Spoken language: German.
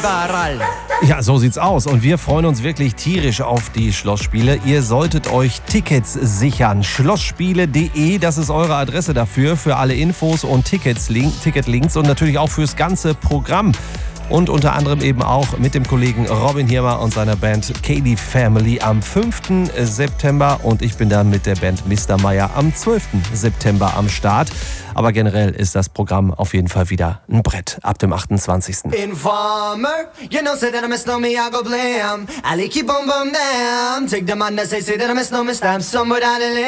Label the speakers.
Speaker 1: überall.
Speaker 2: Ja, so sieht's aus. Und wir freuen uns wirklich tierisch auf die Schlossspiele. Ihr solltet euch Tickets sichern. Schlossspiele.de, das ist eure Adresse dafür, für alle Infos und Ticketlinks und natürlich auch fürs ganze Programm. Und unter anderem eben auch mit dem Kollegen Robin Hirmer und seiner Band KD Family am 5. September. Und ich bin dann mit der Band Mr. Meyer am 12. September am Start. Aber generell ist das Programm auf jeden Fall wieder ein Brett ab dem 28.
Speaker 1: Informer, you know, say that I miss no me, I go blam. I keep on bum down. Take the man that say that I miss no me, stamp somewhere down the lane.